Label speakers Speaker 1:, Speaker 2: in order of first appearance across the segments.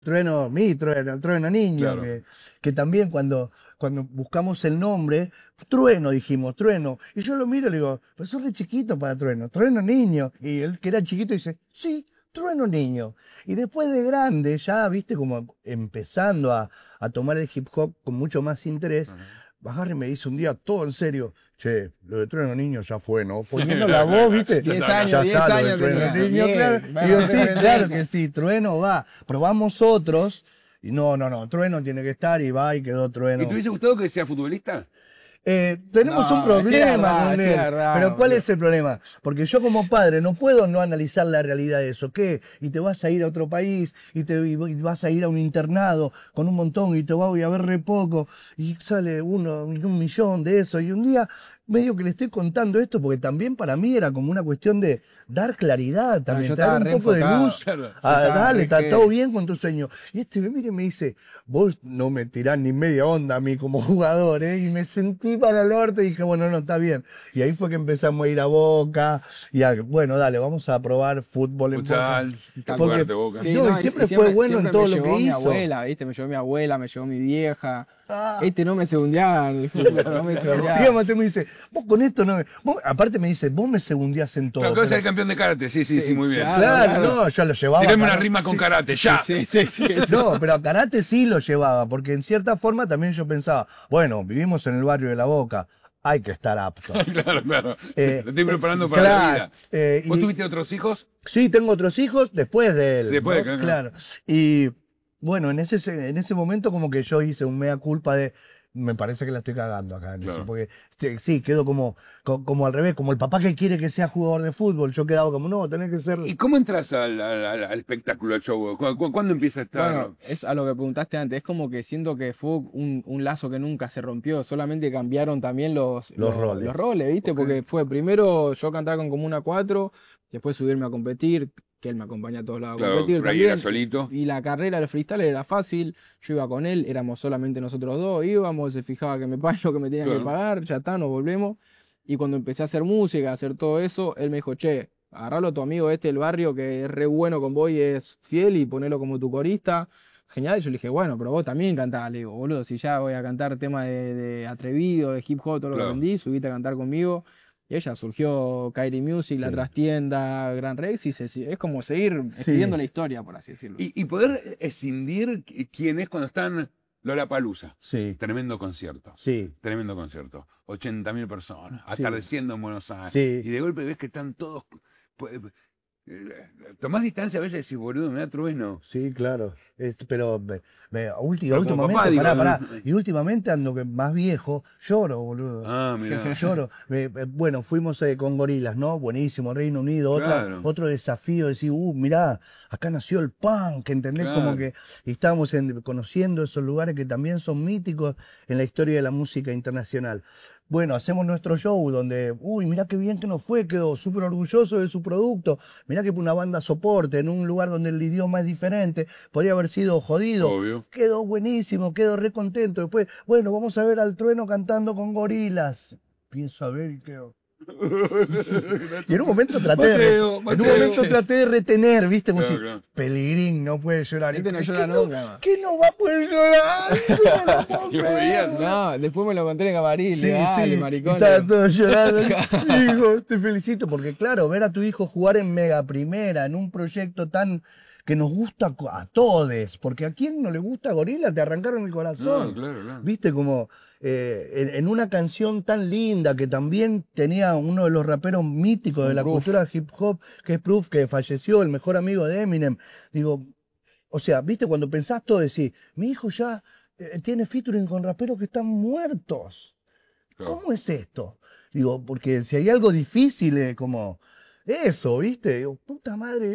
Speaker 1: Trueno Niño,
Speaker 2: Claro.
Speaker 1: que también cuando buscamos el nombre, Trueno dijimos, Trueno. Y yo lo miro y le digo, pero sos re chiquito para Trueno Niño. Y él, que era chiquito, dice, sí, Trueno Niño. Y después de grande, ya, viste, como empezando a tomar el hip hop con mucho más interés,
Speaker 2: Ajá.
Speaker 1: agarra y me dice un día, todo en serio, che, lo de Trueno Niño ya fue, ¿no? Poniendo la voz, ¿viste?
Speaker 3: 10
Speaker 2: está,
Speaker 3: años,
Speaker 1: Ya
Speaker 3: 10
Speaker 1: está, lo de
Speaker 3: años
Speaker 1: Trueno
Speaker 3: tenía.
Speaker 1: Niño,
Speaker 3: Bien,
Speaker 1: claro.
Speaker 3: bueno,
Speaker 1: Digo, sí,
Speaker 3: bueno,
Speaker 1: claro
Speaker 3: bueno.
Speaker 1: que sí, Trueno va. Probamos otros, y no, Trueno tiene que estar, y va, y quedó Trueno.
Speaker 2: ¿Y te hubiese gustado que sea futbolista?
Speaker 1: Tenemos un
Speaker 3: No, sí es
Speaker 1: problema
Speaker 3: verdad,
Speaker 1: con
Speaker 3: sí es
Speaker 1: él.
Speaker 3: verdad,
Speaker 1: Pero ¿cuál
Speaker 3: boludo.
Speaker 1: es el problema? Porque yo como padre no puedo no analizar la realidad de eso. ¿Qué? Y te vas a ir a otro país, y vas a ir a un internado con un montón, y te voy a ver re poco, y sale un millón de eso. Y un día medio que le estoy contando esto, porque también para mí era como una cuestión de dar claridad también,
Speaker 3: yo
Speaker 1: traer
Speaker 3: estaba
Speaker 1: un poco de
Speaker 3: reenfocado.
Speaker 1: luz.
Speaker 2: Claro.
Speaker 3: estaba
Speaker 1: Dale,
Speaker 3: re
Speaker 1: está todo
Speaker 3: heavy.
Speaker 1: bien con tu sueño. Y este me mira y me dice, vos no me tirás ni media onda a mí como jugador, ¿eh? Y me sentí para el orto y dije, bueno, no, está bien. Y ahí fue que empezamos a ir a Boca, bueno, dale, vamos a probar fútbol en Boca.
Speaker 2: Futsal,
Speaker 3: Tal
Speaker 1: Porque-
Speaker 2: jugarte Boca.
Speaker 1: Sí, y siempre fue bueno en todo
Speaker 3: me
Speaker 1: lo
Speaker 3: llevó
Speaker 1: que
Speaker 3: mi
Speaker 1: hizo.
Speaker 3: abuela, ¿viste? Me llevó mi abuela, me llevó mi vieja.
Speaker 1: Ah.
Speaker 3: No me segundeaba en el fútbol, no me
Speaker 1: Y
Speaker 3: segundeaba.
Speaker 1: Mateo me dice, vos con esto no me... Aparte me dice, vos me segundías en todo.
Speaker 2: Claro, que vas a ser
Speaker 1: pero-
Speaker 2: campeón de karate, sí,
Speaker 3: Sí,
Speaker 2: muy bien.
Speaker 3: claro.
Speaker 1: Claro, no, yo lo llevaba.
Speaker 2: Tirame una
Speaker 1: karate.
Speaker 2: rima con karate, ya.
Speaker 3: Sí.
Speaker 1: No, pero a karate sí lo llevaba, porque en cierta forma también yo pensaba, bueno, vivimos en el barrio de La Boca, hay que estar apto.
Speaker 2: Claro.
Speaker 1: Eh,
Speaker 2: Lo estoy preparando para
Speaker 1: claro,
Speaker 2: la vida. ¿Vos
Speaker 1: y-
Speaker 2: tuviste otros hijos?
Speaker 1: Sí, tengo otros hijos después de él.
Speaker 2: Sí, después de
Speaker 1: ¿no?
Speaker 2: que-
Speaker 1: Claro. Y bueno, en ese momento como que yo hice un mea culpa de, me parece que la estoy cagando acá en
Speaker 2: Claro.
Speaker 1: eso, porque sí, quedo como al revés, como el papá que quiere que sea jugador de fútbol, yo quedaba como, no, tenés que ser...
Speaker 2: ¿Y cómo entras al espectáculo, al show? ¿Cuándo empieza a estar?
Speaker 3: Bueno, es a lo que preguntaste antes, es como que siento que fue un lazo que nunca se rompió, solamente cambiaron también los
Speaker 1: roles.
Speaker 3: los roles, ¿viste?
Speaker 2: Ok.
Speaker 3: Porque fue primero yo cantar con Comuna 4, después subirme a competir, que él me acompaña a todos lados a
Speaker 2: Claro,
Speaker 3: competir
Speaker 2: por ahí
Speaker 3: también.
Speaker 2: era solito.
Speaker 3: Y la carrera del freestyle era fácil, yo iba con él, éramos solamente nosotros dos, íbamos, se fijaba que me paguen lo que me tenían
Speaker 2: Claro.
Speaker 3: que pagar, ya está, nos volvemos. Y cuando empecé a hacer música, a hacer todo eso, él me dijo, che, agarralo a tu amigo del barrio que es re bueno con vos y es fiel y ponelo como tu corista. Genial, y yo le dije, bueno, pero vos también cantás. Le digo, boludo, si ya voy a cantar temas de atrevido, de hip hop, todo lo que
Speaker 2: Claro.
Speaker 3: aprendí, subite a cantar conmigo. Y ella surgió Kairi Music, La
Speaker 1: Sí.
Speaker 3: Trastienda, Gran Rex, y es como seguir escribiendo la historia, por así decirlo.
Speaker 2: Y poder escindir quién es cuando están Lollapalooza.
Speaker 1: Sí,
Speaker 2: Tremendo concierto.
Speaker 1: sí.
Speaker 2: Tremendo concierto. 80.000 personas.
Speaker 1: Sí.
Speaker 2: Atardeciendo en Buenos Aires.
Speaker 1: Sí.
Speaker 2: Y de golpe ves que están todos. pues, Tomás distancia a veces y decís, boludo, me da trueno.
Speaker 1: Sí, claro. Pero
Speaker 2: Pero como
Speaker 1: últimamente,
Speaker 2: papá, digo,
Speaker 1: pará. Y últimamente ando más viejo, lloro, boludo.
Speaker 2: Ah, mira.
Speaker 1: Lloro. Bueno, fuimos con Gorilas, ¿no? Buenísimo, Reino Unido,
Speaker 2: Claro.
Speaker 1: otro desafío, decir, mirá, acá nació el punk, ¿entendés?
Speaker 2: Claro.
Speaker 1: Como que y estábamos conociendo esos lugares que también son míticos en la historia de la música internacional. Bueno, hacemos nuestro show donde, mirá qué bien que nos fue, quedó súper orgulloso de su producto, mirá que una banda soporte en un lugar donde el idioma es diferente, podría haber sido jodido.
Speaker 2: Obvio.
Speaker 1: Quedó buenísimo, quedó re contento. Después, bueno, vamos a ver al Trueno cantando con Gorilas. Pienso a ver y quedo. Y en un momento traté de retener, ¿viste? Como
Speaker 2: Claro,
Speaker 1: si,
Speaker 2: claro.
Speaker 1: Peligrín no puede llorar.
Speaker 3: Este no
Speaker 1: ¿Qué
Speaker 3: llora nunca más.
Speaker 1: ¿Qué no va a poder llorar? Yo no lo puedo
Speaker 2: Y vos
Speaker 1: creer.
Speaker 2: veías,
Speaker 3: No, después me lo encontré en camarín,
Speaker 1: Sí,
Speaker 3: le digo, dale,
Speaker 1: sí,
Speaker 3: maricón.
Speaker 1: estaba
Speaker 3: le digo.
Speaker 1: todo llorando. Hijo, te felicito, porque claro, ver a tu hijo jugar en Mega Primera, en un proyecto tan que nos gusta a todos, porque a quién no le gusta Gorila, te arrancaron el corazón.
Speaker 2: No, claro.
Speaker 1: Viste, como en una canción tan linda que también tenía uno de los raperos míticos de la
Speaker 3: Proof.
Speaker 1: cultura hip hop, que es Proof, que falleció, el mejor amigo de Eminem. Digo, o sea, viste, cuando pensás todo, decís, mi hijo ya tiene featuring con raperos que están muertos.
Speaker 2: Claro.
Speaker 1: ¿Cómo es esto? Digo, porque si hay algo difícil, como eso, ¿viste? Digo, puta madre.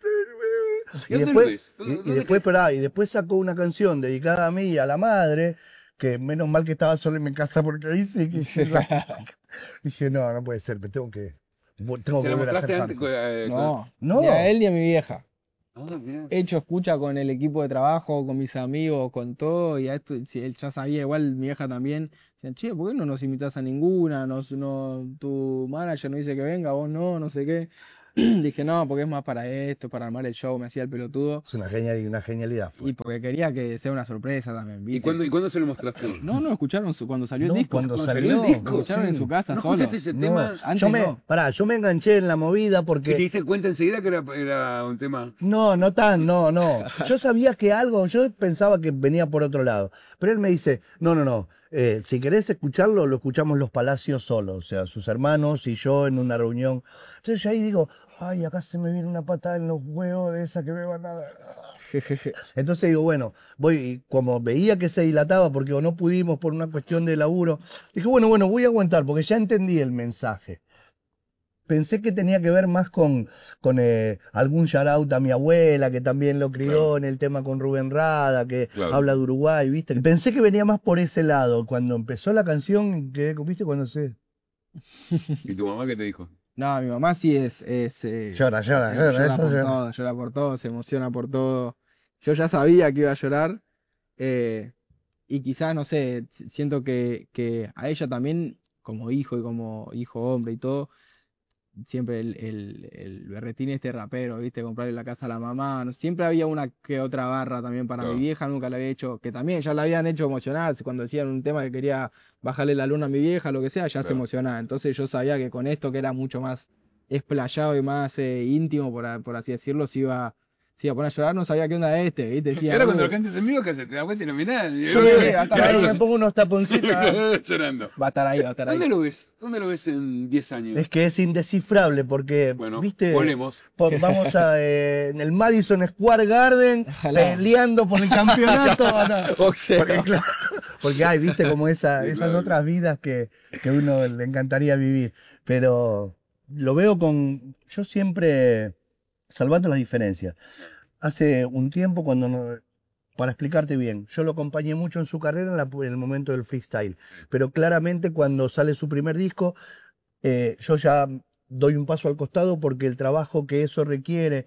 Speaker 2: ¿Y dónde lo ves?
Speaker 1: Y después sacó una canción dedicada a mí y a la madre, que menos mal que estaba solo en mi casa porque dice que dije, no puede ser, me tengo que
Speaker 2: ¿Se lo
Speaker 1: volver a
Speaker 2: mostraste
Speaker 1: hacer
Speaker 2: antes?
Speaker 1: hardcore.
Speaker 3: No,
Speaker 1: No.
Speaker 3: ni a él ni a mi vieja.
Speaker 2: Ah, mirá.
Speaker 3: He hecho escucha con el equipo de trabajo, con mis amigos, con todo, y a esto, si él ya sabía, igual mi vieja también. Decían, che, ¿por qué no nos invitas a ninguna? Tu manager no dice que venga, vos no sé qué. Dije, no, porque es más para esto, para armar el show, me hacía el pelotudo.
Speaker 1: Es una genialidad.
Speaker 3: Y porque quería que sea una sorpresa también, ¿viste?
Speaker 2: ¿Y cuándo se lo mostraste?
Speaker 3: No, escucharon cuando salió
Speaker 1: No,
Speaker 3: el disco.
Speaker 1: cuando
Speaker 2: Cuando
Speaker 1: salió
Speaker 2: salió el disco,
Speaker 3: Lo escucharon en
Speaker 1: sí.
Speaker 3: su casa
Speaker 2: ¿No
Speaker 3: solo.
Speaker 2: escuchaste ese
Speaker 1: No,
Speaker 2: tema?
Speaker 3: Antes no.
Speaker 1: yo me enganché en la movida
Speaker 2: ¿Y te
Speaker 1: porque
Speaker 2: diste cuenta enseguida que era un tema?
Speaker 1: no. Yo sabía que algo, yo pensaba que venía por otro lado. Pero él me dice, no. Si querés escucharlo, lo escuchamos Los Palacios solos, o sea, sus hermanos y yo en una reunión. Entonces yo ahí digo, ay, acá se me viene una patada en los huevos de esa que me van a dar. Entonces digo, bueno, voy, y como veía que se dilataba porque o no pudimos por una cuestión de laburo, dije, bueno, voy a aguantar porque ya entendí el mensaje. Pensé que tenía que ver más con algún shout-out a mi abuela, que también lo crió
Speaker 2: Claro.
Speaker 1: en el tema con Rubén Rada, que
Speaker 2: Claro.
Speaker 1: habla de Uruguay, ¿viste? Pensé que venía más por ese lado. Cuando empezó la canción, quedé, ¿viste? Cuando se...
Speaker 2: ¿Y tu mamá qué te dijo?
Speaker 3: No, mi mamá sí es
Speaker 1: Llora,
Speaker 3: llora
Speaker 1: esa
Speaker 3: por
Speaker 1: llora.
Speaker 3: todo, llora por todo, se emociona por todo. Yo ya sabía que iba a llorar. Y quizás, no sé, siento que a ella también, como hijo y como hijo hombre y todo, siempre el berretín este rapero, ¿viste? Comprarle la casa a la mamá. Siempre había una que otra barra también para
Speaker 2: Claro.
Speaker 3: mi vieja, nunca la había hecho, que también ya la habían hecho emocionarse cuando decían un tema que quería bajarle la luna a mi vieja, lo que sea, ya se
Speaker 2: Claro.
Speaker 3: emocionaba. Entonces yo sabía que con esto, que era mucho más explayado y más íntimo, por así decirlo, se iba a poner a llorar, no sabía qué onda este, ¿viste? Decía,
Speaker 2: Ahora cuando lo cantes en vivo, que se te da vuelta y no mirás.
Speaker 1: Yo me pongo unos taponcitos.
Speaker 2: Llorando.
Speaker 3: va a estar ahí, va a estar ahí.
Speaker 2: ¿Dónde lo ves? ¿Dónde lo ves en 10 años?
Speaker 1: Es que es indescifrable porque,
Speaker 2: Bueno,
Speaker 1: ¿viste?
Speaker 2: volvemos.
Speaker 1: Vamos en el Madison Square Garden
Speaker 3: Ojalá.
Speaker 1: peleando por el campeonato. No.
Speaker 3: Boxeo.
Speaker 1: Porque, claro, porque hay, viste, como
Speaker 2: Sí,
Speaker 1: esas
Speaker 2: claro.
Speaker 1: otras vidas que uno le encantaría vivir. Pero lo veo yo siempre salvando las diferencias. Hace un tiempo para explicarte bien, yo lo acompañé mucho en su carrera en el momento del freestyle. Pero claramente cuando sale su primer disco, yo ya doy un paso al costado porque el trabajo que eso requiere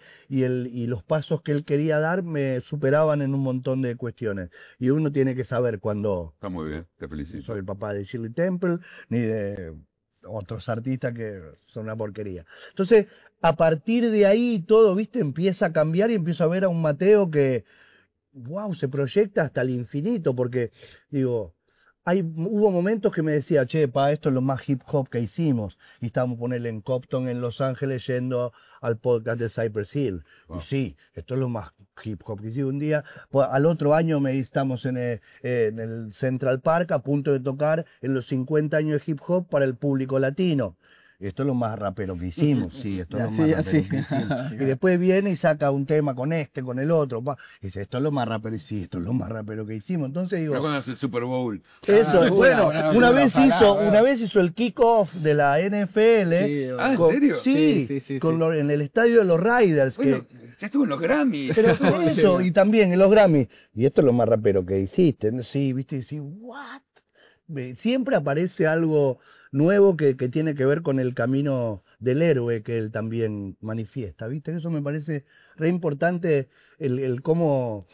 Speaker 1: y los pasos que él quería dar me superaban en un montón de cuestiones. Y uno tiene que saber cuando
Speaker 2: Está muy bien, te felicito.
Speaker 1: soy el papá de Shirley Temple ni de otros artistas que son una porquería. Entonces, a partir de ahí todo, viste, empieza a cambiar y empiezo a ver a un Mateo que, wow, se proyecta hasta el infinito porque, digo... Hubo momentos que me decía, che, esto es lo más hip hop que hicimos. Y estábamos ponerle en Compton, en Los Ángeles, yendo al podcast de Cypress Hill.
Speaker 2: Wow.
Speaker 1: Y sí, esto es lo más hip hop que hicimos. Un día, al otro año estamos en el Central Park a punto de tocar en los 50 años de hip hop para el público latino. Esto es lo más rapero que hicimos, sí, esto es lo más rapero que hicimos. Y después viene y saca un tema con con el otro. Y dice, esto es lo más rapero, y sí, esto es lo más rapero que hicimos. Entonces digo,
Speaker 2: ¿Pero cuándo hace el Super Bowl?
Speaker 1: eso,
Speaker 3: Ah,
Speaker 1: bueno,
Speaker 3: una
Speaker 1: una vez hizo el kickoff de la NFL.
Speaker 3: Sí,
Speaker 2: Ah, ¿en
Speaker 1: con-
Speaker 2: serio?
Speaker 1: Sí,
Speaker 3: Sí.
Speaker 1: en el estadio de los Riders.
Speaker 2: Bueno, ya estuvo en los Grammy.
Speaker 1: Pero todo eso, y también en los Grammy. Y esto es lo más rapero que hiciste, ¿no? Sí, viste, y sí, what? Siempre aparece algo nuevo que tiene que ver con el camino del héroe que él también manifiesta, ¿viste? Eso me parece re importante, el cómo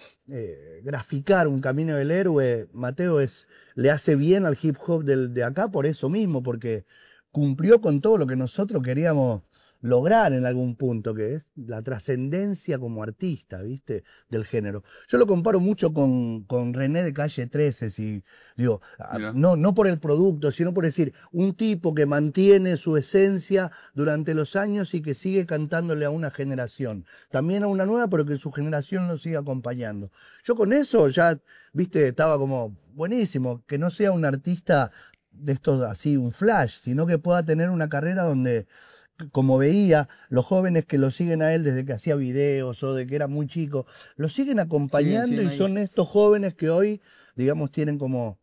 Speaker 1: graficar un camino del héroe. Mateo le hace bien al hip hop de acá por eso mismo, porque cumplió con todo lo que nosotros queríamos lograr en algún punto, que es la trascendencia como artista, ¿viste? Del género. Yo lo comparo mucho con René de Calle 13, si digo,
Speaker 2: Mira.
Speaker 1: no por el producto, sino por decir, un tipo que mantiene su esencia durante los años y que sigue cantándole a una generación, también a una nueva, pero que su generación lo siga acompañando. Yo con eso ya, ¿viste? Estaba como buenísimo, que no sea un artista de estos así, un flash, sino que pueda tener una carrera donde, como veía, los jóvenes que lo siguen a él desde que hacía videos o de que era muy chico, lo siguen acompañando
Speaker 3: siguen
Speaker 1: y
Speaker 3: ahí.
Speaker 1: son estos jóvenes que hoy, digamos, tienen como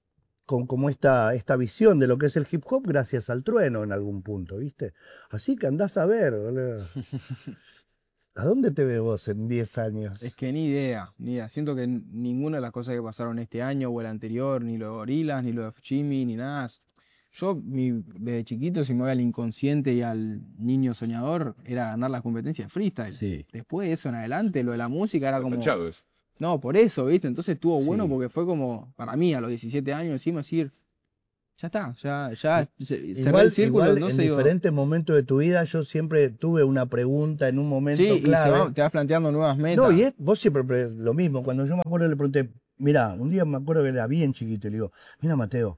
Speaker 1: esta visión de lo que es el hip hop gracias al trueno en algún punto, ¿viste? Así que andás a ver, boludo. ¿A dónde te ves vos en 10 años?
Speaker 3: Es que ni idea. Siento que ninguna de las cosas que pasaron este año o el anterior, ni lo de Gorillaz, ni lo de Jimmy, ni nada. Yo, desde chiquito, si me voy al inconsciente y al niño soñador, era ganar las competencias de freestyle.
Speaker 1: Sí.
Speaker 3: Después de eso en adelante, lo de la música era como...
Speaker 2: Tachado es.
Speaker 3: No, por eso, ¿viste? Entonces estuvo bueno
Speaker 1: Sí.
Speaker 3: porque fue como, para mí, a los 17 años, encima decir, ya está, ya cerré
Speaker 1: Igual,
Speaker 3: el círculo,
Speaker 1: igual
Speaker 3: entonces
Speaker 1: en
Speaker 3: digo,
Speaker 1: diferentes momentos de tu vida yo siempre tuve una pregunta en un momento
Speaker 3: sí, y
Speaker 1: clave.
Speaker 3: te vas planteando nuevas
Speaker 1: No, y
Speaker 3: metas.
Speaker 1: vos siempre lo mismo. Cuando yo me acuerdo le pregunté, mira, un día me acuerdo que era bien chiquito y le digo, mira Mateo,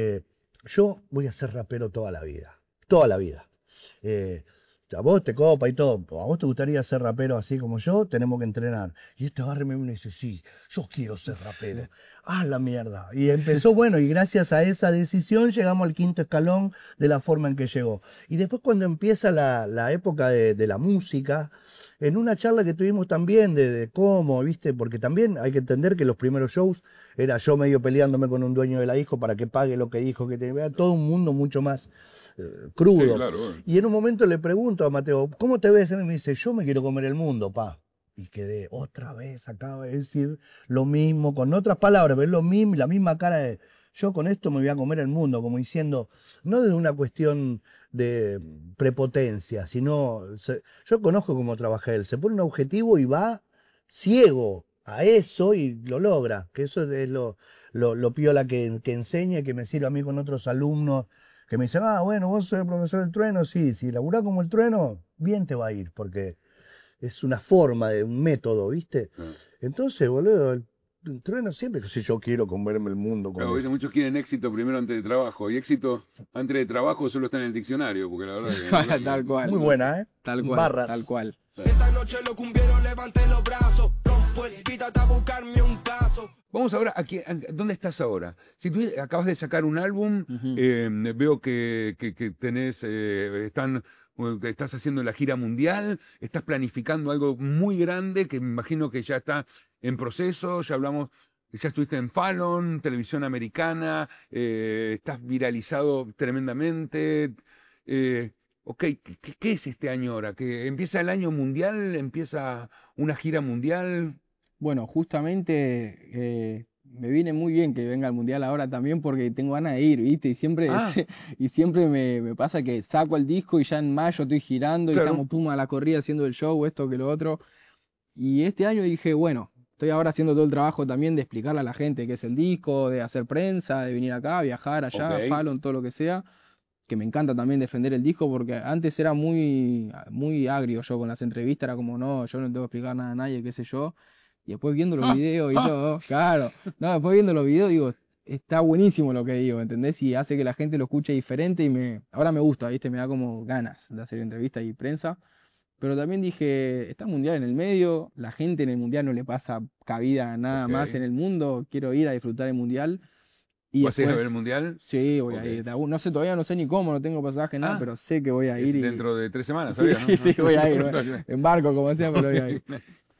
Speaker 1: yo voy a ser rapero toda la vida. Toda la vida. Eh, a vos te copa y todo. ¿A vos te gustaría ser rapero así como yo? Tenemos que entrenar. Y este agarre me dice, sí, yo quiero ser rapero. Ah, la mierda. Y empezó, bueno, y gracias a esa decisión llegamos al quinto escalón de la forma en que llegó. Y después cuando empieza la época de la música, en una charla que tuvimos también de cómo, ¿viste? Porque también hay que entender que los primeros shows era yo medio peleándome con un dueño de la disco para que pague lo que dijo, que tenía todo un mundo mucho más
Speaker 2: Sí,
Speaker 1: crudo.
Speaker 2: claro. Bueno.
Speaker 1: Y en un momento le pregunto a Mateo, ¿cómo te ves? Y me dice, yo me quiero comer el mundo, pa. Y quedé otra vez, acaba de decir lo mismo, con otras palabras, pero es lo mismo, la misma cara de, yo con esto me voy a comer el mundo, como diciendo, no desde una cuestión de prepotencia, sino, yo conozco cómo trabaja él, se pone un objetivo y va ciego a eso y lo logra, que eso es lo piola que enseña y que me sirve a mí con otros alumnos que me dicen, ah, bueno, vos sos el profesor del trueno, sí, si laburás como el trueno, bien te va a ir, porque es una forma, de un método, ¿viste?
Speaker 2: Ah.
Speaker 1: Entonces, boludo, el trueno siempre que si yo quiero comerme el mundo con
Speaker 2: Claro, a veces
Speaker 1: esto.
Speaker 2: muchos quieren éxito primero antes de trabajo. Y éxito antes de trabajo solo está en el diccionario, porque la verdad que
Speaker 3: Tal cual.
Speaker 1: Muy buena, ¿eh?
Speaker 3: Tal cual,
Speaker 1: Barras.
Speaker 3: tal cual.
Speaker 4: Esta noche los cumbieros levanten los brazos. Rompo el beat hasta buscarme un caso.
Speaker 2: Vamos ahora, ¿dónde estás ahora? Si tú acabas de sacar un álbum,
Speaker 3: Ujú.
Speaker 2: veo que tenés, estás haciendo la gira mundial, estás planificando algo muy grande que me imagino que ya está en proceso, ya estuviste en Fallon, televisión americana, estás viralizado tremendamente. Ok, ¿qué es este año ahora? ¿Que empieza el año mundial? ¿Empieza una gira mundial?
Speaker 3: Bueno, justamente me viene muy bien que venga al Mundial ahora también porque tengo ganas de ir, ¿viste? Y siempre,
Speaker 2: Ah.
Speaker 3: y siempre me pasa que saco el disco y ya en mayo estoy girando y
Speaker 2: Claro.
Speaker 3: estamos pum a la corrida haciendo el show, esto que lo otro. Y este año dije, bueno, estoy ahora haciendo todo el trabajo también de explicarle a la gente qué es el disco, de hacer prensa, de venir acá, viajar allá,
Speaker 2: Ok.
Speaker 3: Fallon, todo lo que sea. Que me encanta también defender el disco porque antes era muy agrio yo con las entrevistas, era como, no, yo no tengo que explicar nada a nadie, qué sé yo. Y después viendo los videos y todo, claro, no, después viendo los videos digo, está buenísimo lo que digo, ¿entendés? Y hace que la gente lo escuche diferente y ahora me gusta, ¿viste? Me da como ganas de hacer entrevistas y prensa. Pero también dije, está el mundial en el medio, la gente en el mundial no le pasa cabida a nada
Speaker 2: Ok.
Speaker 3: más en el mundo, quiero ir a disfrutar el mundial. Y
Speaker 2: ¿Vas a ir a ver el
Speaker 3: después,
Speaker 2: mundial?
Speaker 3: sí, voy a
Speaker 2: Ok.
Speaker 3: ir. No sé, todavía no sé ni cómo, no tengo pasaje, nada,
Speaker 2: Ah,
Speaker 3: pero sé que voy a
Speaker 2: Es
Speaker 3: ir.
Speaker 2: dentro de 3 semanas,
Speaker 3: Sí,
Speaker 2: ¿sabías?
Speaker 3: sí, sí, voy a ir.
Speaker 2: Claro.
Speaker 3: En barco, como sea, pero voy a ir.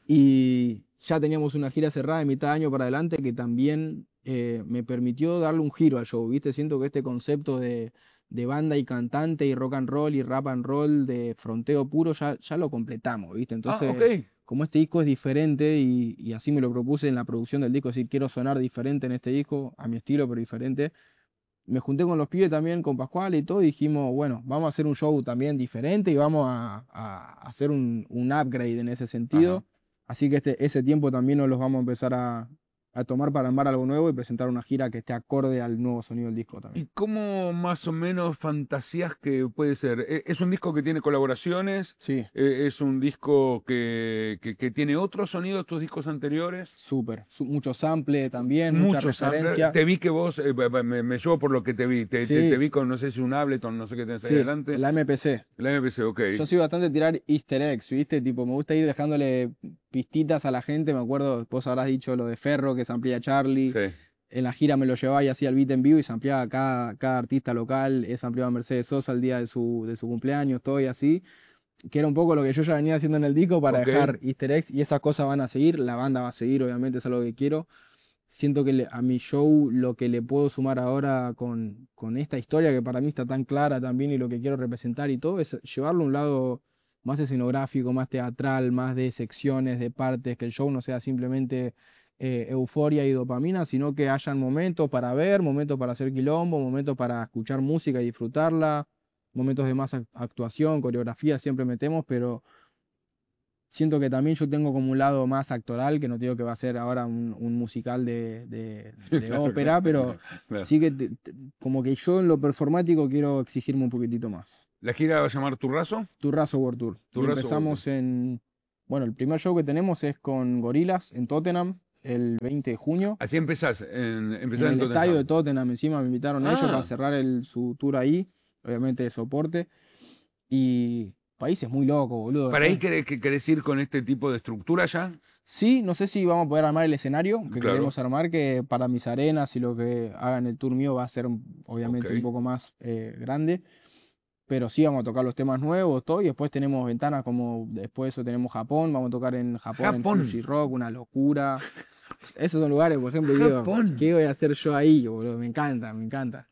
Speaker 3: Y ya teníamos una gira cerrada de mitad de año para adelante que también me permitió darle un giro al show, ¿viste? Siento que este concepto de banda y cantante y rock and roll y rap and roll de fronteo puro ya lo completamos, ¿viste? Entonces,
Speaker 2: ok.
Speaker 3: como este disco es diferente y así me lo propuse en la producción del disco, es decir, quiero sonar diferente en este disco, a mi estilo, pero diferente. Me junté con los pibes también, con Pascual y todo, y dijimos, bueno, vamos a hacer un show también diferente y vamos a hacer un upgrade en ese sentido.
Speaker 2: Ajá.
Speaker 3: Así que ese tiempo también nos los vamos a empezar a tomar para armar algo nuevo y presentar una gira que esté acorde al nuevo sonido del disco
Speaker 2: ¿Y
Speaker 3: también.
Speaker 2: cómo más o menos fantasías que puede ser? ¿Es un disco que tiene colaboraciones?
Speaker 3: Sí,
Speaker 2: ¿Es un disco que tiene otro sonido de tus discos anteriores?
Speaker 3: súper. Mucho sample también, mucha
Speaker 2: Muchos samples.
Speaker 3: referencia.
Speaker 2: Te vi que vos, me llevo por lo que te vi. Te
Speaker 3: Sí.
Speaker 2: vi con, no sé si un Ableton, no sé qué tenés ahí
Speaker 3: Sí,
Speaker 2: adelante.
Speaker 3: la MPC.
Speaker 2: La MPC, ok.
Speaker 3: Yo soy bastante de tirar easter eggs, ¿viste? Tipo, me gusta ir dejándole pistitas a la gente. Me acuerdo, vos habrás dicho lo de Ferro, que se amplía Charlie.
Speaker 2: Sí.
Speaker 3: En la gira me lo llevaba y hacía el beat en vivo y se ampliaba cada artista local. Se ampliaba Mercedes Sosa el día de su cumpleaños, todo y así. Que era un poco lo que yo ya venía haciendo en el disco para
Speaker 2: Ok.
Speaker 3: dejar easter eggs. Y esas cosas van a seguir, la banda va a seguir, obviamente, es algo que quiero. Siento que a mi show lo que le puedo sumar ahora con esta historia que para mí está tan clara también y lo que quiero representar y todo es llevarlo a un lado más escenográfico, más teatral, más de secciones, de partes, que el show no sea simplemente euforia y dopamina, sino que hayan momentos para ver, momentos para hacer quilombo, momentos para escuchar música y disfrutarla, momentos de más actuación, coreografía siempre metemos, pero siento que también yo tengo como un lado más actoral, que no te digo que va a ser ahora un musical de ópera, pero
Speaker 2: Claro.
Speaker 3: sí que como que yo en lo performático quiero exigirme un poquitito más.
Speaker 2: ¿La gira va a llamar Turrazo?
Speaker 3: Turrazo World Tour. Y
Speaker 2: Turrazo
Speaker 3: empezamos bueno, el primer show que tenemos es con Gorillaz en Tottenham, el 20 de junio.
Speaker 2: Así empezás,
Speaker 3: En
Speaker 2: empezás
Speaker 3: el
Speaker 2: en
Speaker 3: estadio de
Speaker 2: Tottenham.
Speaker 3: Tottenham, encima me invitaron ellos para cerrar su tour ahí, obviamente de soporte. Y países muy locos, boludo.
Speaker 2: ¿Para ahí querés ir con este tipo de estructura ya?
Speaker 3: Sí, no sé si vamos a poder armar el escenario que
Speaker 2: Claro.
Speaker 3: queremos armar, que para mis arenas y lo que hagan el tour mío va a ser obviamente
Speaker 2: Ok.
Speaker 3: un poco más grande. Pero sí vamos a tocar los temas nuevos, todo, y después tenemos ventanas como, después de eso tenemos Japón, vamos a tocar en Japón,
Speaker 2: Japón.
Speaker 3: en Fuji Rock, una locura. Esos son lugares, por ejemplo, digo,
Speaker 2: Japón.
Speaker 3: ¿qué voy a hacer yo ahí, boludo? Me encanta, me encanta.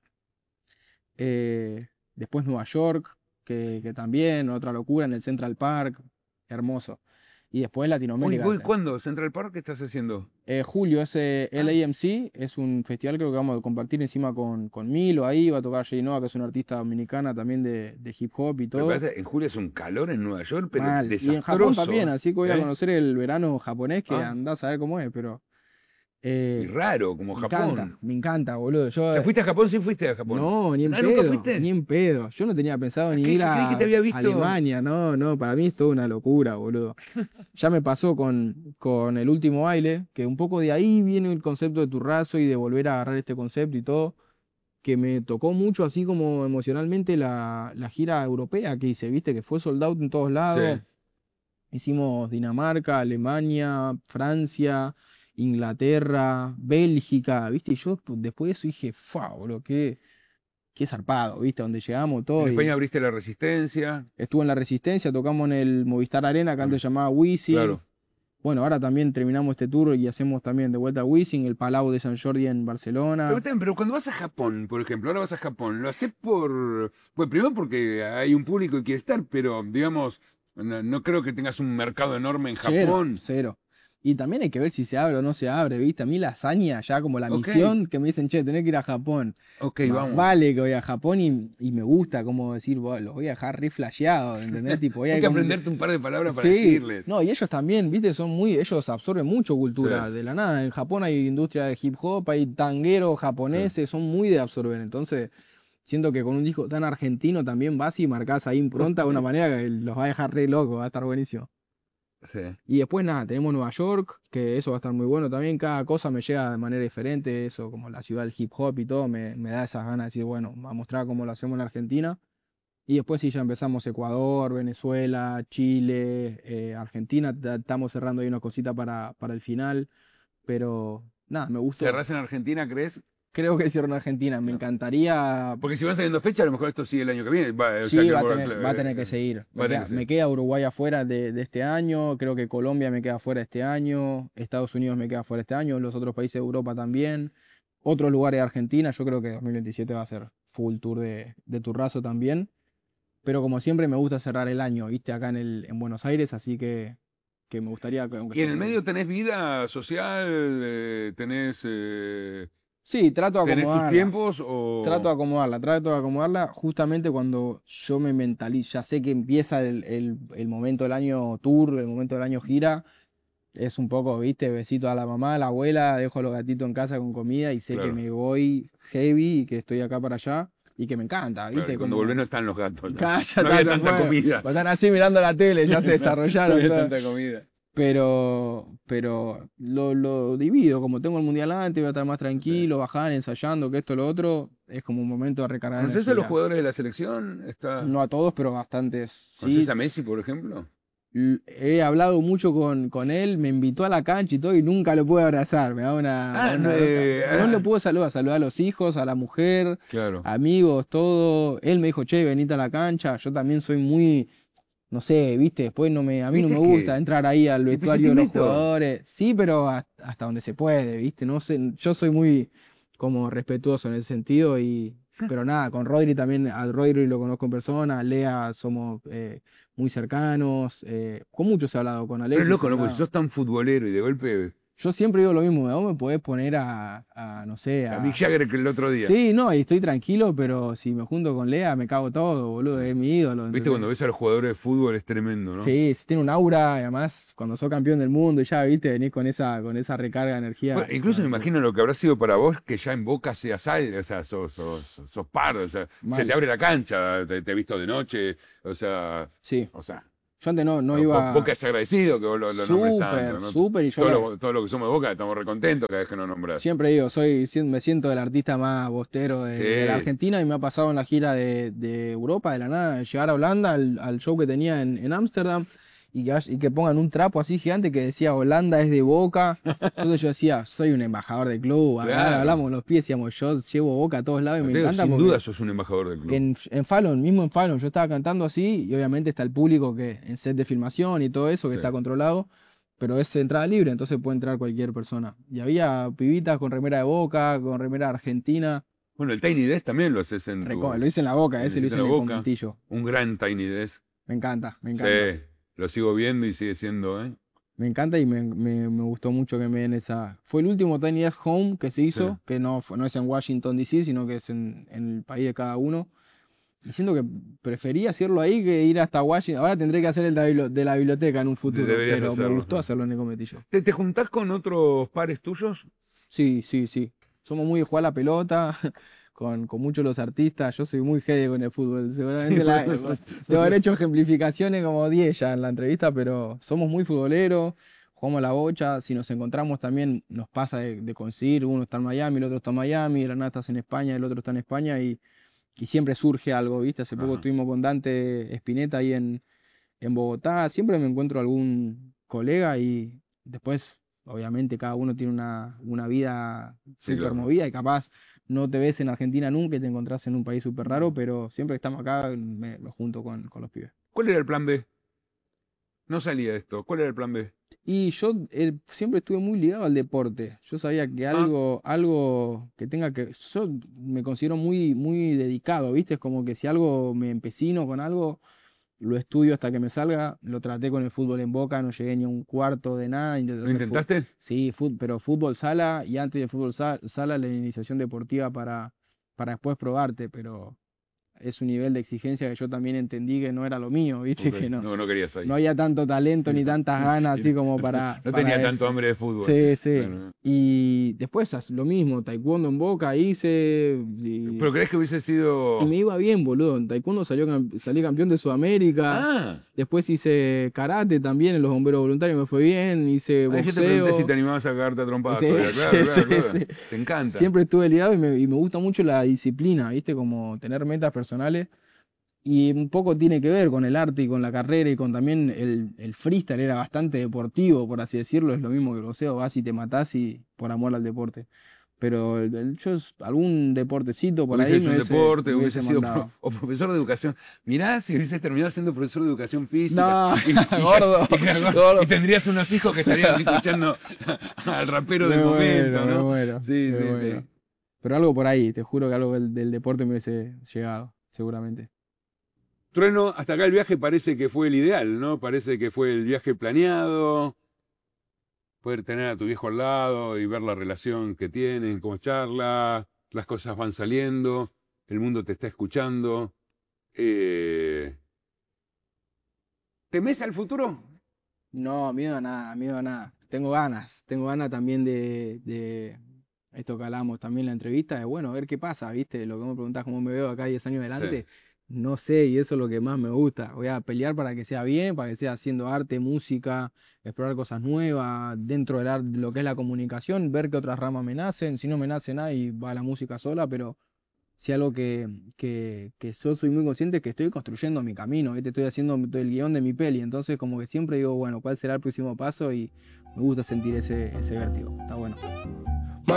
Speaker 3: Después Nueva York, que también, otra locura, en el Central Park, hermoso. Y después Latinoamérica.
Speaker 2: Uy, ¿cuándo? ¿Central Park qué estás haciendo?
Speaker 3: Julio, ese LAMC, es un festival creo que vamos a compartir encima con Milo, ahí va a tocar Jay Noah, que es una artista dominicana también de hip hop y todo.
Speaker 2: En julio es un calor en Nueva York, pero
Speaker 3: Mal. Y
Speaker 2: desastroso.
Speaker 3: en Japón también, así que voy a
Speaker 2: ¿eh?
Speaker 3: conocer el verano japonés, que
Speaker 2: Ah.
Speaker 3: andás a ver cómo es, pero...
Speaker 2: Y raro, como
Speaker 3: me
Speaker 2: Japón.
Speaker 3: me encanta, boludo. Yo,
Speaker 2: ¿Ya fuiste a Japón? Sí, fuiste a Japón.
Speaker 3: no, ni en
Speaker 2: Ah, ¿nunca
Speaker 3: pedo,
Speaker 2: fuiste?
Speaker 3: ni en pedo. Yo no tenía pensado ni
Speaker 2: ¿Qué-
Speaker 3: ir
Speaker 2: creí
Speaker 3: a
Speaker 2: que te había visto?
Speaker 3: Alemania, no, para mí es toda una locura, boludo. Ya me pasó con el último baile, que un poco de ahí viene el concepto de Turrazo y de volver a agarrar este concepto y todo, que me tocó mucho así como emocionalmente la gira europea que hice, viste, que fue sold out en todos lados.
Speaker 2: Sí.
Speaker 3: Hicimos Dinamarca, Alemania, Francia, Inglaterra, Bélgica, ¿viste? Y yo después de eso dije, ¡fa, boludo! Qué zarpado, ¿viste? Donde llegamos todo.
Speaker 2: En
Speaker 3: Y
Speaker 2: España abriste la Resistencia.
Speaker 3: estuve en la Resistencia, tocamos en el Movistar Arena, que antes se llamaba Wizzing.
Speaker 2: Claro.
Speaker 3: Bueno, ahora también terminamos este tour y hacemos también de vuelta a Wizzing, el Palau de San Jordi en Barcelona.
Speaker 2: Pero cuando vas a Japón, por ejemplo, ahora vas a Japón, ¿lo haces por...? Bueno, primero porque hay un público que quiere estar, pero, digamos, no creo que tengas un mercado enorme en Japón.
Speaker 3: Cero. Y también hay que ver si se abre o no se abre, ¿viste? A mí la hazaña, ya como la
Speaker 2: Ok.
Speaker 3: misión, que me dicen, che, tenés que ir a Japón.
Speaker 2: Ok,
Speaker 3: Más
Speaker 2: vamos.
Speaker 3: vale que voy a Japón y me gusta como decir, "Buah, los voy a dejar re flasheados", ¿entendés? Tipo, voy a
Speaker 2: Hay
Speaker 3: ir
Speaker 2: que
Speaker 3: con-
Speaker 2: aprenderte un par de palabras para
Speaker 3: Sí.
Speaker 2: decirles.
Speaker 3: No, y ellos también, ¿viste? Ellos absorben mucho cultura
Speaker 2: Sí.
Speaker 3: de la nada. En Japón hay industria de hip hop, hay tangueros japoneses, son muy de absorber. Entonces, siento que con un disco tan argentino también vas y marcás ahí impronta de una manera que los va a dejar re locos, va a estar buenísimo.
Speaker 2: Sí.
Speaker 3: Y después nada, tenemos Nueva York, que eso va a estar muy bueno también, cada cosa me llega de manera diferente, eso como la ciudad del hip hop y todo, me da esas ganas de decir, bueno, a mostrar cómo lo hacemos en Argentina. Y después sí ya empezamos Ecuador, Venezuela, Chile, Argentina, estamos cerrando ahí una cosita para el final, pero nada, me gustó.
Speaker 2: ¿Cerrás en Argentina, crees?
Speaker 3: Creo que cierro en Argentina, me encantaría...
Speaker 2: Porque si van saliendo fecha, a lo mejor esto sigue el año que viene. O
Speaker 3: Sí,
Speaker 2: sea que
Speaker 3: va a tener que seguir.
Speaker 2: va a tener que
Speaker 3: Me queda Uruguay afuera de este año, creo que Colombia me queda fuera este año, Estados Unidos me queda fuera este año, los otros países de Europa también, otros lugares de Argentina, yo creo que 2027 va a ser full tour de Turrazo también, pero como siempre me gusta cerrar el año, viste, acá en Buenos Aires, así que me gustaría... aunque
Speaker 2: ¿Y en
Speaker 3: sea-
Speaker 2: el medio tenés vida social? ¿Tenés,
Speaker 3: Sí, trato de
Speaker 2: tenés tus
Speaker 3: acomodarla.
Speaker 2: tiempos? O...
Speaker 3: Trato de acomodarla justamente cuando yo me mentalizo, ya sé que empieza el momento del año tour, el momento del año gira, es un poco, viste, besito a la mamá, a la abuela, dejo a los gatitos en casa con comida y sé
Speaker 2: Claro.
Speaker 3: que me voy heavy y que estoy acá para allá y que me encanta,
Speaker 2: Claro,
Speaker 3: viste.
Speaker 2: y cuando
Speaker 3: como-
Speaker 2: volvés no están los gatos. ¿no?
Speaker 3: Cállate,
Speaker 2: No había
Speaker 3: no
Speaker 2: tanta
Speaker 3: puedo.
Speaker 2: comida.
Speaker 3: Pues están así mirando la tele, ya se
Speaker 2: No
Speaker 3: desarrollaron.
Speaker 2: había
Speaker 3: todo.
Speaker 2: tanta comida.
Speaker 3: Pero lo divido, como tengo el mundial antes, voy a estar más tranquilo, bajar, ensayando, que esto, lo otro, es como un momento de recargar
Speaker 2: ¿Conoces a los
Speaker 3: energía.
Speaker 2: jugadores de la selección?
Speaker 3: No a todos, pero bastantes. Sí.
Speaker 2: ¿Conoces a Messi, por ejemplo?
Speaker 3: He hablado mucho con él, me invitó a la cancha y todo, y nunca lo pude abrazar. Me da una. No le puedo saludar a los hijos, a la mujer,
Speaker 2: Claro.
Speaker 3: amigos, todo. Él me dijo, che, venite a la cancha. Yo también soy muy. No sé, viste, después a mí no
Speaker 2: ¿Viste
Speaker 3: me
Speaker 2: que-
Speaker 3: gusta entrar ahí al
Speaker 2: ¿Y
Speaker 3: vestuario de los
Speaker 2: presentimiento?
Speaker 3: jugadores. Sí, pero hasta donde se puede, viste. No sé, yo soy muy como respetuoso en ese sentido pero nada, con Rodri también, a Rodri lo conozco en persona, a Lea somos muy cercanos, con muchos he hablado, con
Speaker 2: Pero
Speaker 3: Alexis.
Speaker 2: es loco,
Speaker 3: he
Speaker 2: ¿no? Porque
Speaker 3: hablado.
Speaker 2: si sos tan futbolero y de golpe
Speaker 3: Yo siempre digo lo mismo, vos me podés poner no sé,
Speaker 2: O sea, Mick Jagger que el otro día.
Speaker 3: Sí, no, y estoy tranquilo, pero si me junto con Lea me cago todo, boludo, es mi ídolo.
Speaker 2: Viste,
Speaker 3: ¿entendés?
Speaker 2: cuando ves a los jugadores de fútbol es tremendo, ¿no?
Speaker 3: Sí, tiene un aura, y además cuando sos campeón del mundo y ya, viste, venís con esa recarga de energía.
Speaker 2: Bueno, incluso me imagino lo que habrá sido para vos que ya en Boca seas o sea, sos pardo, o sea,
Speaker 3: Mal.
Speaker 2: se te abre la cancha, te he visto de noche, o sea,
Speaker 3: Sí,
Speaker 2: o sea,
Speaker 3: yo antes no iba...
Speaker 2: Boca es agradecido que vos lo nombres tanto, ¿no?
Speaker 3: Súper, y yo
Speaker 2: Todo lo que somos de Boca estamos recontentos cada vez que nos nombras.
Speaker 3: siempre digo, me siento el artista más bostero de la Argentina y me ha pasado en la gira de Europa, de la nada, llegar a Holanda, al show que tenía en Ámsterdam, y que pongan un trapo así gigante que decía Holanda es de Boca. Entonces yo decía, soy un embajador del club,
Speaker 2: Claro.
Speaker 3: hablamos los pies, decíamos, yo llevo Boca a todos lados y me
Speaker 2: Mateo,
Speaker 3: encanta
Speaker 2: sin
Speaker 3: porque
Speaker 2: duda sos un embajador del club.
Speaker 3: en Fallon, mismo en Fallon, yo estaba cantando así y obviamente está el público que en set de filmación y todo eso que
Speaker 2: Sí.
Speaker 3: está controlado, pero es entrada libre, entonces puede entrar cualquier persona. Y había pibitas con remera de Boca, con remera argentina.
Speaker 2: Bueno, el Tiny Desk también lo haces en tu...
Speaker 3: Lo hice en la Boca, ese lo hice
Speaker 2: en
Speaker 3: en
Speaker 2: la
Speaker 3: el
Speaker 2: Boca.
Speaker 3: conventillo.
Speaker 2: Un gran Tiny Desk.
Speaker 3: Me encanta, me encanta.
Speaker 2: Sí, lo sigo viendo y sigue siendo, ¿eh?
Speaker 3: Me encanta y me gustó mucho que me den esa. Fue el último Tiny Desk Home que se hizo,
Speaker 2: Sí.
Speaker 3: que no es en Washington DC, sino que es en el país de cada uno. Diciendo que prefería hacerlo ahí que ir hasta Washington. Ahora tendré que hacer el de la biblioteca en un futuro,
Speaker 2: Deberías
Speaker 3: pero
Speaker 2: hacerlo,
Speaker 3: me gustó
Speaker 2: sí.
Speaker 3: hacerlo en el cometillo.
Speaker 2: ¿Te juntás con otros pares tuyos?
Speaker 3: Sí. Somos muy de jugar a la pelota, con muchos los artistas. Yo soy muy jede con el fútbol. Seguramente debo haber hecho ejemplificaciones como 10 ya en la entrevista, pero somos muy futboleros. Jugamos a la bocha, si nos encontramos también nos pasa de conseguir, uno está en Miami, el otro está en Miami, el Renato está en España, el otro está en España y siempre surge algo, ¿viste? Hace poco
Speaker 2: Ajá.
Speaker 3: estuvimos con Dante Spinetta ahí en Bogotá, siempre me encuentro algún colega y después, obviamente, cada uno tiene una vida
Speaker 2: Sí,
Speaker 3: súper
Speaker 2: claro.
Speaker 3: movida y capaz no te ves en Argentina nunca y te encontrás en un país súper raro, pero siempre que estamos acá me junto con los pibes.
Speaker 2: ¿Cuál era el plan B? No salía esto. ¿Cuál era el plan B?
Speaker 3: Y yo siempre estuve muy ligado al deporte. Yo sabía que algo que tenga que... Yo me considero muy, muy dedicado, ¿viste? Es como que si algo me empecino con algo, lo estudio hasta que me salga. Lo traté con el fútbol en Boca, no llegué ni a un cuarto de nada. Intenté
Speaker 2: ¿Lo
Speaker 3: hacer
Speaker 2: intentaste?
Speaker 3: Sí, pero fútbol sala y antes de fútbol sala la iniciación deportiva para después probarte, pero es un nivel de exigencia que yo también entendí que no era lo mío, ¿viste?
Speaker 2: Ok,
Speaker 3: Que
Speaker 2: no querías ahí.
Speaker 3: no había tanto talento ni tantas ganas así como para...
Speaker 2: No
Speaker 3: para
Speaker 2: tenía
Speaker 3: eso.
Speaker 2: tanto hambre de fútbol.
Speaker 3: Sí.
Speaker 2: Bueno.
Speaker 3: Y después lo mismo, taekwondo en Boca hice.
Speaker 2: ¿Pero crees que hubiese sido...?
Speaker 3: Y me iba bien, boludo. En taekwondo salí campeón de Sudamérica.
Speaker 2: Ah,
Speaker 3: Después hice karate también en los bomberos voluntarios, me fue bien. Hice
Speaker 2: yo te
Speaker 3: boxeo.
Speaker 2: pregunté si te animabas a cagarte a trompadas
Speaker 3: Sí,
Speaker 2: todavía. Claro,
Speaker 3: sí,
Speaker 2: claro.
Speaker 3: sí.
Speaker 2: Te encanta.
Speaker 3: Siempre estuve ligado y me gusta mucho la disciplina, ¿viste? Como tener metas personales. Y un poco tiene que ver con el arte y con la carrera y con también el freestyle era bastante deportivo, por así decirlo. Es lo mismo que el boxeo, vas y te matás y por amor al deporte. Pero algún deportecito por
Speaker 2: Hubiese
Speaker 3: ahí
Speaker 2: hecho
Speaker 3: me
Speaker 2: un deporte,
Speaker 3: me
Speaker 2: hubiese sido
Speaker 3: mandado.
Speaker 2: o profesor de educación. Mirá si hubieses terminado siendo profesor de educación física.
Speaker 3: No,
Speaker 2: y
Speaker 3: gordo, gordo.
Speaker 2: y tendrías unos hijos que estarían escuchando al rapero del
Speaker 3: Me
Speaker 2: momento,
Speaker 3: muero,
Speaker 2: ¿no?
Speaker 3: me muero,
Speaker 2: Sí,
Speaker 3: me
Speaker 2: sí,
Speaker 3: muero.
Speaker 2: sí.
Speaker 3: Pero algo por ahí, te juro que algo del deporte me hubiese llegado, seguramente.
Speaker 2: Trueno, hasta acá el viaje parece que fue el ideal, ¿no? Parece que fue el viaje planeado. Poder tener a tu viejo al lado y ver la relación que tienen, cómo charla, las cosas van saliendo, el mundo te está escuchando. ¿Temés al futuro?
Speaker 3: No, miedo a nada. Tengo ganas también de esto que hablamos también en la entrevista, de bueno, a ver qué pasa, ¿viste? Lo que me preguntás cómo me veo acá 10 años adelante, no sé, y eso es lo que más me gusta. Voy a pelear para que sea bien, para que sea haciendo arte, música, explorar cosas nuevas, dentro del arte, lo que es la comunicación, ver qué otras ramas me nacen, si no me nace nada y va la música sola, pero sí algo que yo soy muy consciente que estoy construyendo mi camino, ¿viste? Estoy haciendo el guión de mi peli, entonces como que siempre digo, bueno, ¿cuál será el próximo paso? Y me gusta sentir ese vértigo, está bueno.